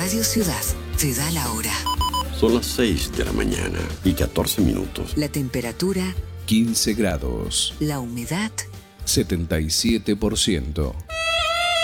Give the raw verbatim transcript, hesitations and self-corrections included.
Radio Ciudad te da la hora. Son las seis de la mañana y catorce minutos. La temperatura, quince grados. la humedad, setenta y siete por ciento.